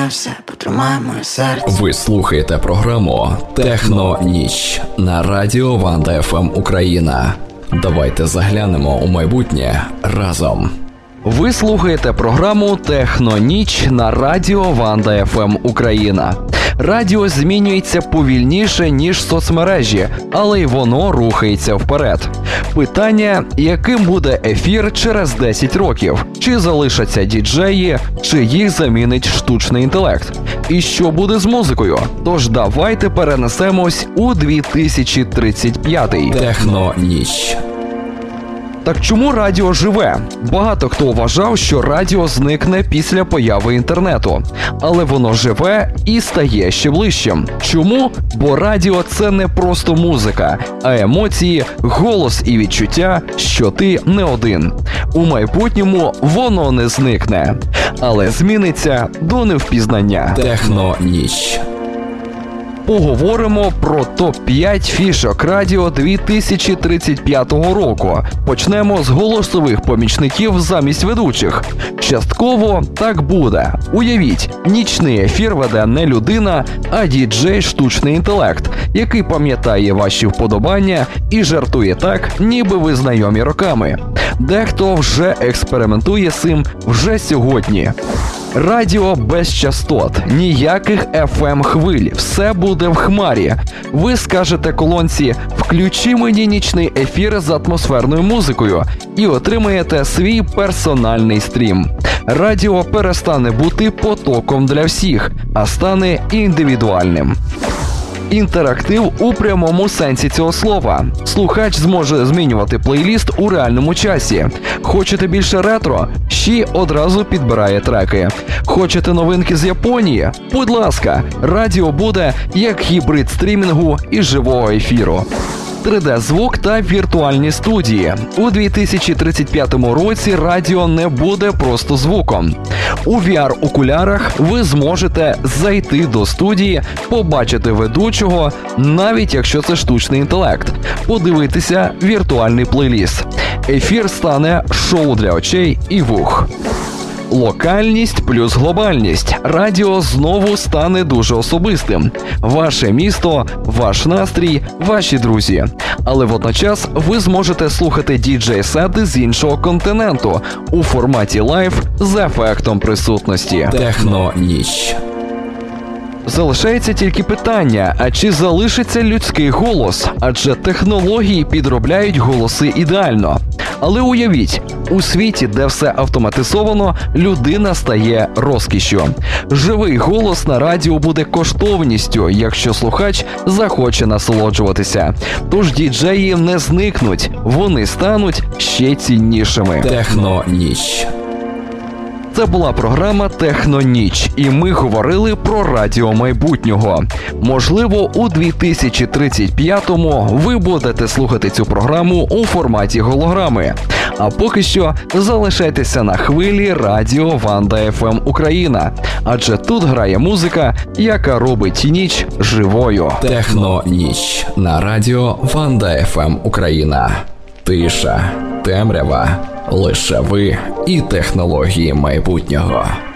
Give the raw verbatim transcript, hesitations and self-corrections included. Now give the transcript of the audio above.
все, потримай моє серце. Ви слухаєте програму «Техно-ніч» на радіо Ванда еф ем Україна. Давайте заглянемо у майбутнє разом. Ви слухаєте програму «Техно-ніч» на радіо Ванда еф ем Україна. Радіо змінюється повільніше, ніж соцмережі, але й воно рухається вперед. Питання, яким буде ефір через десять років? Чи залишаться діджеї, чи їх замінить штучний інтелект? І що буде з музикою? Тож давайте перенесемось у дві тисячі тридцять п'ятий. Техно-ніч. Так чому радіо живе? Багато хто вважав, що радіо зникне після появи інтернету. Але воно живе і стає ще ближчим. Чому? Бо радіо – це не просто музика, а емоції, голос і відчуття, що ти не один. У майбутньому воно не зникне, але зміниться до невпізнання. Техно-ніч. Поговоримо про топ п'ять фішок радіо дві тисячі тридцять п'ятого року. Почнемо з голосових помічників замість ведучих. Частково так буде. Уявіть, нічний ефір веде не людина, а діджей штучний інтелект, який пам'ятає ваші вподобання і жартує так, ніби ви знайомі роками. Дехто вже експериментує з цим вже сьогодні. Радіо без частот, ніяких еф ем хвиль, все буде в хмарі. Ви скажете колонці «Включи мені нічний ефір з атмосферною музикою» і отримаєте свій персональний стрім. Радіо перестане бути потоком для всіх, а стане індивідуальним. Інтерактив у прямому сенсі цього слова. Слухач зможе змінювати плейліст у реальному часі. Хочете більше ретро? Ще одразу підбирає треки. Хочете новинки з Японії? Будь ласка, радіо буде як гібрид стрімінгу і живого ефіру. три де-звук та віртуальні студії. У дві тисячі тридцять п'ятому році радіо не буде просто звуком. У ві ар-окулярах ви зможете зайти до студії, побачити ведучого, навіть якщо це штучний інтелект, подивитися віртуальний плейліст. Ефір стане шоу для очей і вух. Локальність плюс глобальність. Радіо знову стане дуже особистим. Ваше місто, ваш настрій, ваші друзі. Але водночас ви зможете слухати діджей-сети з іншого континенту у форматі лайв з ефектом присутності. Техно-ніч. Залишається тільки питання, а чи залишиться людський голос? Адже технології підробляють голоси ідеально. Але уявіть, у світі, де все автоматизовано, людина стає розкішшю. Живий голос на радіо буде коштовністю, якщо слухач захоче насолоджуватися. Тож діджеї не зникнуть, вони стануть ще ціннішими. Техно-ніч. Це була програма «Техно-ніч», і ми говорили про радіо майбутнього. Можливо, у дві тисячі тридцять п'ятому ви будете слухати цю програму у форматі голограми. А поки що залишайтеся на хвилі радіо Ванда еф ем Україна, адже тут грає музика, яка робить ніч живою. Техно-ніч на радіо Ванда еф ем Україна. Тиша, темрява, лише ви і технології майбутнього.